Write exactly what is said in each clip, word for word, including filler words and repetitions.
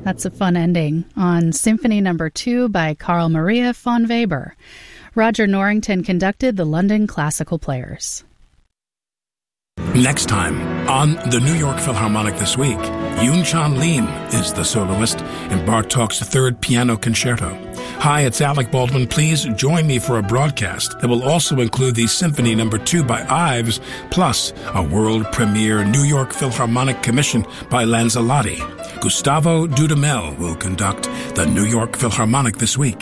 That's a fun ending on Symphony Number two by Carl Maria von Weber. Roger Norrington conducted the London Classical Players. Next time on the New York Philharmonic This Week, Yoon-Chan Lim is the soloist in Bartók's Third Piano Concerto. Hi, it's Alec Baldwin. Please join me for a broadcast that will also include the Symphony Number two by Ives, plus a world premiere New York Philharmonic commission by Lanzalotti. Gustavo Dudamel will conduct the New York Philharmonic This Week.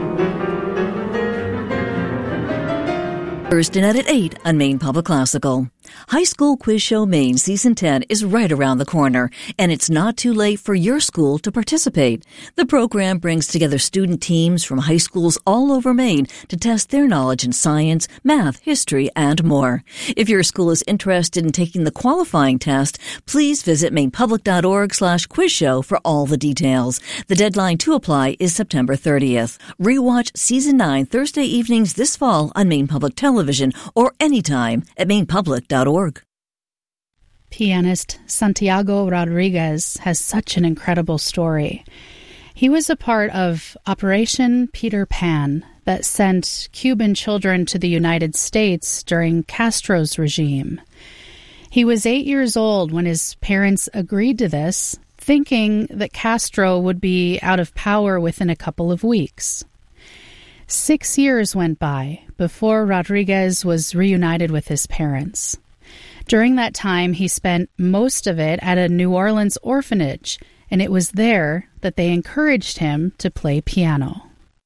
Thursday night at eight on Maine Public Classical. High School Quiz Show Maine Season ten is right around the corner, and it's not too late for your school to participate. The program brings together student teams from high schools all over Maine to test their knowledge in science, math, history, and more. If your school is interested in taking the qualifying test, please visit mainepublic.org slash quiz show for all the details. The deadline to apply is September thirtieth. Rewatch Season nine Thursday evenings this fall on Maine Public Television or anytime at mainepublic dot org. Pianist Santiago Rodriguez has such an incredible story. He was a part of Operation Peter Pan that sent Cuban children to the United States during Castro's regime. He was eight years old when his parents agreed to this, thinking that Castro would be out of power within a couple of weeks. Six years went by before Rodriguez was reunited with his parents. During that time, he spent most of it at a New Orleans orphanage, and it was there that they encouraged him to play piano.